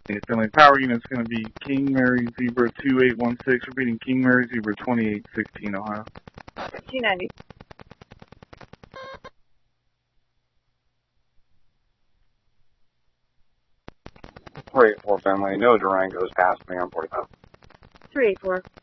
Finley power unit's going to be King Mary Zebra 2816, repeating King Mary Zebra 2816, Ohio. 290. Three 4 Finley, no Durangos past me on 45. 384.